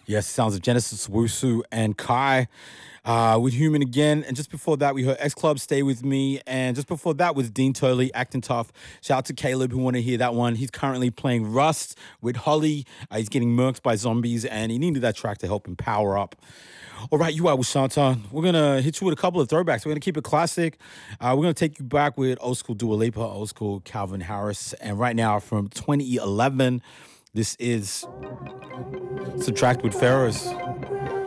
Yes, sounds of Genesis, Wusu, and Kai with Human again. And just before that, we heard X Club, Stay With Me. And just before that was Dean Turley, Acting Tough. Shout out to Caleb who want to hear that one. He's currently playing Rust with Holly. He's getting murked by zombies, and he needed that track to help him power up. All right, you are with Shantan. We're going to hit you with a couple of throwbacks. We're going to keep it classic. We're going to take you back with old school Dua Lipa, old school Calvin Harris. And right now from 2011, this is Subtract with Pharaohs.